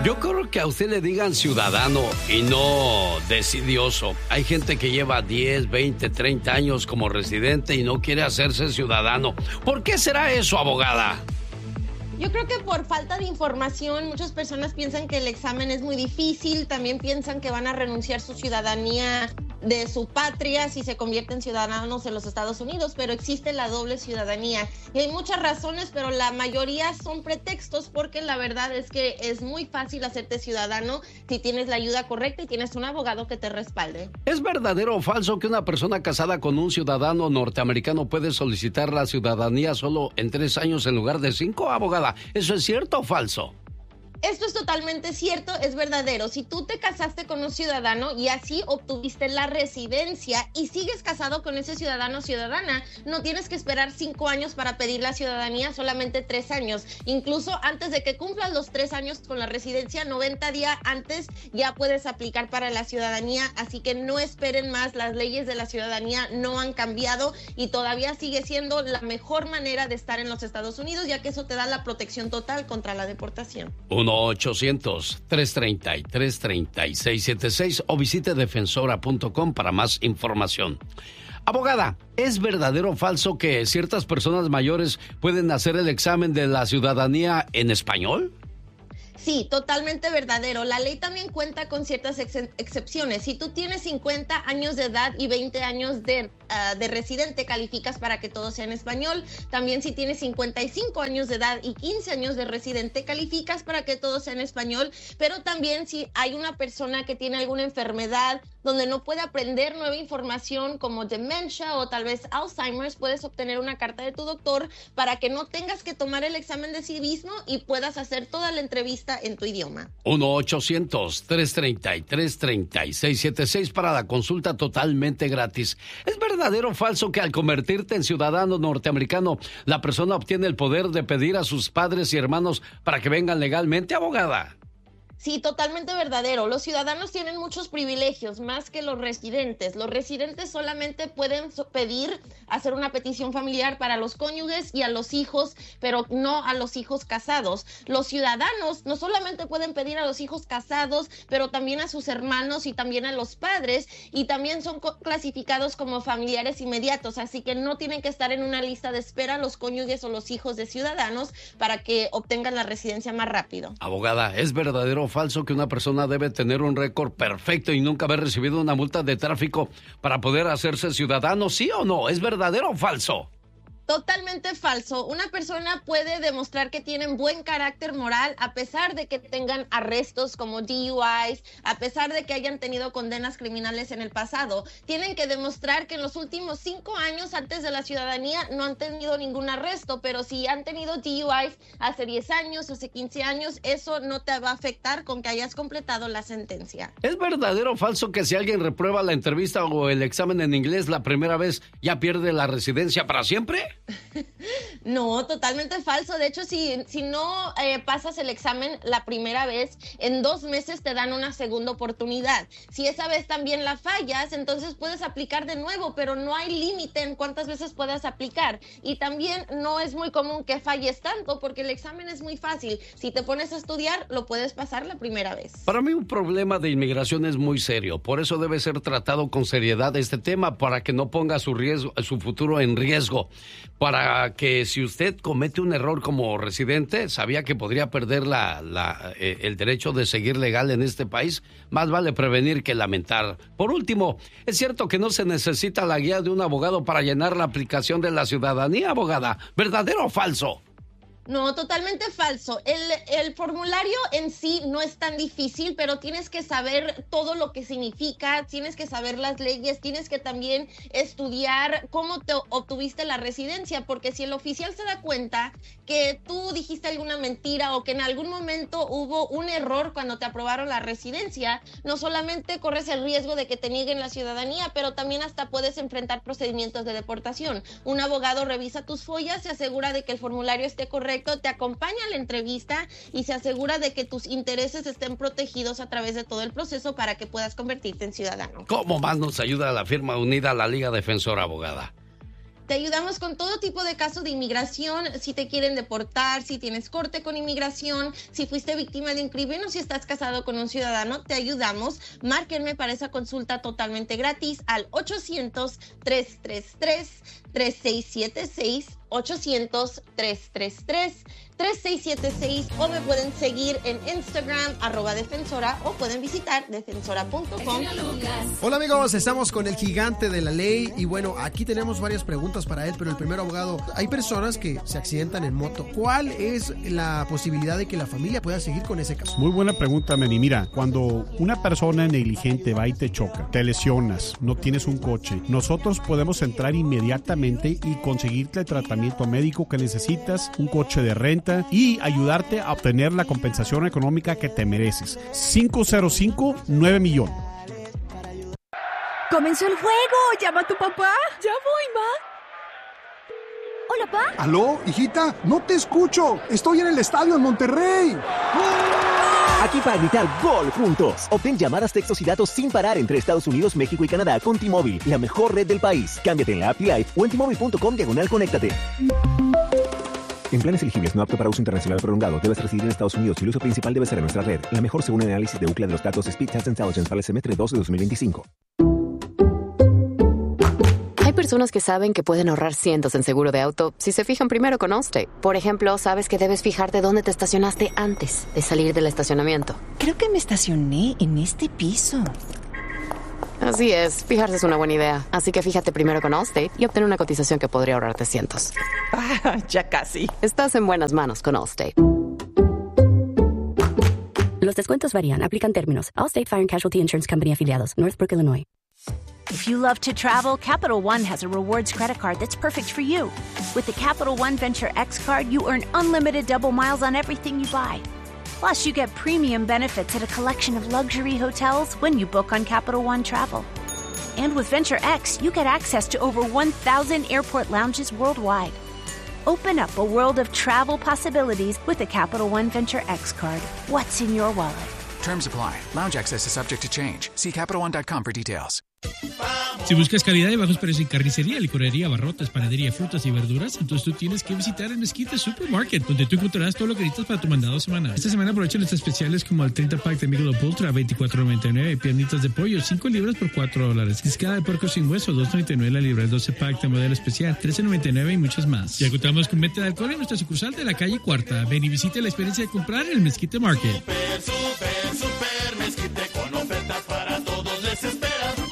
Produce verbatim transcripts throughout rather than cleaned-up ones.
Yo creo que a usted le digan ciudadano y no decidioso. Hay gente que lleva diez, veinte, treinta años como residente y no quiere hacerse ciudadano. ¿Por qué será eso, abogada? Yo creo que por falta de información, muchas personas piensan que el examen es muy difícil, también piensan que van a renunciar su ciudadanía de su patria si se convierten en ciudadanos en los Estados Unidos, pero existe la doble ciudadanía. Y hay muchas razones, pero la mayoría son pretextos, porque la verdad es que es muy fácil hacerte ciudadano si tienes la ayuda correcta y tienes un abogado que te respalde. ¿Es verdadero o falso que una persona casada con un ciudadano norteamericano puede solicitar la ciudadanía solo en tres años en lugar de cinco, abogada? ¿Eso es cierto o falso? Esto es totalmente cierto, es verdadero. Si tú te casaste con un ciudadano y así obtuviste la residencia y sigues casado con ese ciudadano o ciudadana, no tienes que esperar cinco años para pedir la ciudadanía, solamente tres años. Incluso antes de que cumplas los tres años con la residencia, noventa días antes ya puedes aplicar para la ciudadanía. Así que no esperen más, las leyes de la ciudadanía no han cambiado y todavía sigue siendo la mejor manera de estar en los Estados Unidos, ya que eso te da la protección total contra la deportación. uno ochocientos, trescientos treinta y tres, treinta y seis setenta y seis o visite defensora punto com para más información. Abogada, ¿es verdadero o falso que ciertas personas mayores pueden hacer el examen de la ciudadanía en español? Sí, totalmente verdadero. La ley también cuenta con ciertas ex excepciones. Si tú tienes cincuenta años de edad y veinte años de, uh, de residente, calificas para que todo sea en español. También si tienes cincuenta y cinco años de edad y quince años de residente, calificas para que todo sea en español. Pero también si hay una persona que tiene alguna enfermedad donde no puede aprender nueva información como demencia o tal vez Alzheimer's, puedes obtener una carta de tu doctor para que no tengas que tomar el examen de civismo y puedas hacer toda la entrevista en tu idioma. uno ochocientos, trescientos treinta y tres, treinta y seis setenta y seis para la consulta totalmente gratis. ¿Es verdadero o falso que al convertirte en ciudadano norteamericano, la persona obtiene el poder de pedir a sus padres y hermanos para que vengan legalmente, abogada? Sí, totalmente verdadero. Los ciudadanos tienen muchos privilegios, más que los residentes. Los residentes solamente pueden pedir, hacer una petición familiar para los cónyuges y a los hijos, pero no a los hijos casados. Los ciudadanos no solamente pueden pedir a los hijos casados, pero también a sus hermanos y también a los padres, y también son clasificados como familiares inmediatos, así que no tienen que estar en una lista de espera los cónyuges o los hijos de ciudadanos para que obtengan la residencia más rápido. Abogada, ¿es verdadero o falso que una persona debe tener un récord perfecto y nunca haber recibido una multa de tráfico para poder hacerse ciudadano? ¿Sí o no? ¿Es verdadero o falso? Totalmente falso. Una persona puede demostrar que tienen buen carácter moral a pesar de que tengan arrestos como D U Is, a pesar de que hayan tenido condenas criminales en el pasado. Tienen que demostrar que en los últimos cinco años antes de la ciudadanía no han tenido ningún arresto, pero si han tenido D U Is hace diez años, hace quince años, eso no te va a afectar con que hayas completado la sentencia. ¿Es verdadero o falso que si alguien reprueba la entrevista o el examen en inglés la primera vez, ya pierde la residencia para siempre? No, totalmente falso. De hecho, si, si no eh, pasas el examen la primera vez, en dos meses te dan una segunda oportunidad. Si esa vez también la fallas, entonces puedes aplicar de nuevo, pero no hay límite en cuántas veces puedas aplicar. Y también no es muy común que falles tanto, porque el examen es muy fácil. Si te pones a estudiar, lo puedes pasar la primera vez. Para mí un problema de inmigración es muy serio. Por eso debe ser tratado con seriedad este tema, para que no ponga su, riesgo, su futuro en riesgo. Para que si usted comete un error como residente, sabía que podría perder la, la, eh, el derecho de seguir legal en este país, más vale prevenir que lamentar. Por último, ¿es cierto que no se necesita la guía de un abogado para llenar la aplicación de la ciudadanía, abogada? ¿Verdadero o falso? No, totalmente falso. El, el formulario en sí no es tan difícil, pero tienes que saber todo lo que significa, tienes que saber las leyes, tienes que también estudiar cómo te obtuviste la residencia, porque si el oficial se da cuenta que tú dijiste alguna mentira o que en algún momento hubo un error cuando te aprobaron la residencia, no solamente corres el riesgo de que te nieguen la ciudadanía, pero también hasta puedes enfrentar procedimientos de deportación. Un abogado revisa tus follas, se asegura de que el formulario esté correcto, te acompaña a la entrevista y se asegura de que tus intereses estén protegidos a través de todo el proceso para que puedas convertirte en ciudadano. ¿Cómo más nos ayuda la firma unida a la Liga Defensora, abogada? Te ayudamos con todo tipo de casos de inmigración, si te quieren deportar, si tienes corte con inmigración, si fuiste víctima de un crimen o si estás casado con un ciudadano, te ayudamos. Márquenme para esa consulta totalmente gratis al ochocientos, tres tres tres, tres seis siete seis, ochocientos, tres tres tres, tres seis siete seis, o me pueden seguir en Instagram, arroba defensora, o pueden visitar defensora punto com. Hola amigos, estamos con el gigante de la ley y bueno, aquí tenemos varias preguntas para él, pero el primer abogado, hay personas que se accidentan en moto. ¿Cuál es la posibilidad de que la familia pueda seguir con ese caso? Muy buena pregunta, Manny. Mira, cuando una persona negligente va y te choca, te lesionas, no tienes un coche, nosotros podemos entrar inmediatamente y conseguirte el tratamiento médico que necesitas, un coche de renta y ayudarte a obtener la compensación económica que te mereces. cinco cero cinco, nueve millón. ¡Comenzó el juego! ¡Llama a tu papá! ¡Ya voy, ma! ¿Hola, pa? ¿Aló, hijita? No te escucho. Estoy en el estadio en Monterrey. Aquí para gritar gol juntos. Obtén llamadas, textos y datos sin parar entre Estados Unidos, México y Canadá con T-Mobile, la mejor red del país. Cámbiate en la app T-Life o en T-Mobile punto com diagonal conéctate. En planes elegibles no apto para uso internacional prolongado, debes residir en Estados Unidos y el uso principal debe ser en nuestra red. La mejor según el análisis de Ookla de los datos Speed Test Intelligence para el semestre dos de dos mil veinticinco. Hay personas que saben que pueden ahorrar cientos en seguro de auto si se fijan primero con Allstate. Por ejemplo, sabes que debes fijarte dónde te estacionaste antes de salir del estacionamiento. Creo que me estacioné en este piso. Así es, fijarse es una buena idea. Así que fíjate primero con Allstate y obtén una cotización que podría ahorrarte cientos. Ah, ya casi. Estás en buenas manos con Allstate. Los descuentos varían, aplican términos. Allstate Fire and Casualty Insurance Company afiliados, Northbrook, Illinois. If you love to travel, Capital One has a rewards credit card that's perfect for you. With the Capital One Venture X card, you earn unlimited double miles on everything you buy. Plus, you get premium benefits at a collection of luxury hotels when you book on Capital One Travel. And with Venture X, you get access to over one thousand airport lounges worldwide. Open up a world of travel possibilities with the Capital One Venture X card. What's in your wallet? Terms apply. Lounge access is subject to change. See Capital One dot com for details. Si buscas calidad y bajos precios en carnicería, licorería, abarrotes, panadería, frutas y verduras, entonces tú tienes que visitar el Mezquite Supermarket, donde tú encontrarás todo lo que necesitas para tu mandado semanal. Esta semana aprovecha nuestros especiales como el treinta pack de Michelob Ultra a veinticuatro noventa y nueve y piernitas de pollo cinco libras por cuatro dólares. Discada de puerco sin hueso dos noventa y nueve la libra, el doce pack de modelo especial trece noventa y nueve y muchas más. Ya contamos con venta de alcohol en nuestra sucursal de la calle Cuarta. Ven y visite la experiencia de comprar en el Mezquite Market. Super, super, super Mezquite con ofertas para todos les espera.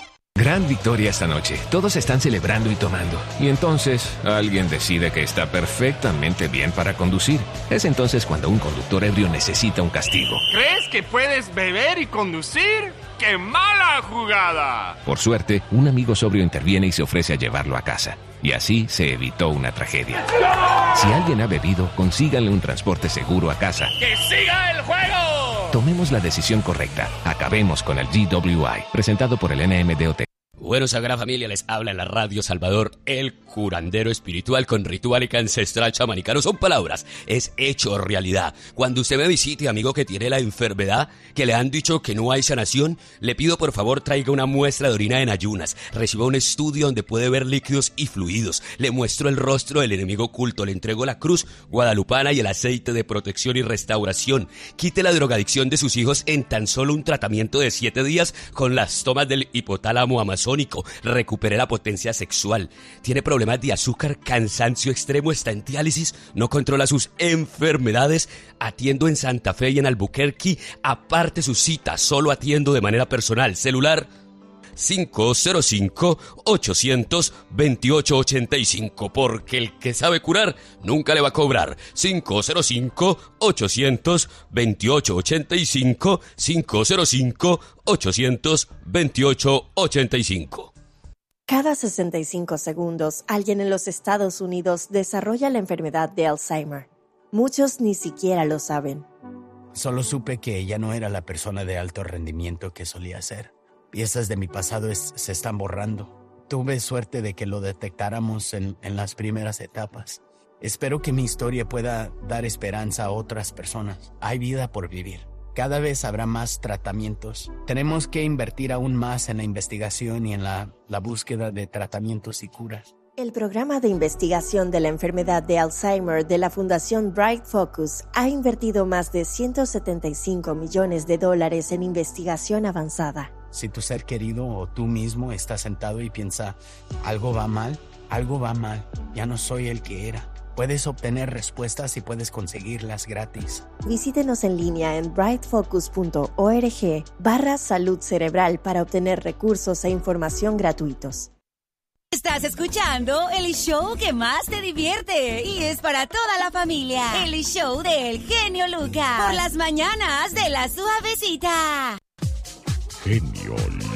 Gran victoria esta noche. Todos están celebrando y tomando. Y entonces, alguien decide que está perfectamente bien para conducir. Es entonces cuando un conductor ebrio necesita un castigo. ¿Crees que puedes beber y conducir? ¡Qué mala jugada! Por suerte, un amigo sobrio interviene y se ofrece a llevarlo a casa. Y así se evitó una tragedia. Si alguien ha bebido, consíganle un transporte seguro a casa. ¡Que siga el juego! Tomemos la decisión correcta. Acabemos con el G W I. Presentado por el N M D O T. Bueno, Sagrada Familia, les habla en la Radio Salvador, el curandero espiritual con ritual y ancestral chamanicano. Son palabras, es hecho realidad. Cuando usted me visite, amigo que tiene la enfermedad, que le han dicho que no hay sanación, le pido por favor traiga una muestra de orina en ayunas, reciba un estudio donde puede ver líquidos y fluidos, le muestro el rostro del enemigo oculto, le entrego la cruz guadalupana y el aceite de protección y restauración. Quite la drogadicción de sus hijos en tan solo un tratamiento de siete días con las tomas del hipotálamo amazónico. Recupere la potencia sexual. Tiene problemas de azúcar, cansancio extremo, está en diálisis, no controla sus enfermedades. Atiendo en Santa Fe y en Albuquerque. Aparte su cita, solo atiendo de manera personal. Celular cinco cero cinco, ocho dos ocho, ocho cinco, porque el que sabe curar nunca le va a cobrar. cinco cero cinco, ocho dos ocho, ocho cinco, cinco cero cinco, ocho dos ocho, ocho cinco. Cada sesenta y cinco segundos, alguien en los Estados Unidos desarrolla la enfermedad de Alzheimer. Muchos ni siquiera lo saben. Solo supe que ella no era la persona de alto rendimiento que solía ser. Piezas de mi pasado es, se están borrando. Tuve suerte de que lo detectáramos en, en las primeras etapas. Espero que mi historia pueda dar esperanza a otras personas. Hay vida por vivir. Cada vez habrá más tratamientos. Tenemos que invertir aún más en la investigación y en la, la búsqueda de tratamientos y curas. El programa de investigación de la enfermedad de Alzheimer de la Fundación Bright Focus ha invertido más de ciento setenta y cinco millones de dólares en investigación avanzada. Si tu ser querido o tú mismo estás sentado y piensa, algo va mal, algo va mal, ya no soy el que era. Puedes obtener respuestas y puedes conseguirlas gratis. Visítenos en línea en brightfocus punto org barra salud cerebral para obtener recursos e información gratuitos. Estás escuchando el show que más te divierte y es para toda la familia. El show del genio Lucas. Por las mañanas de La Suavecita. Genio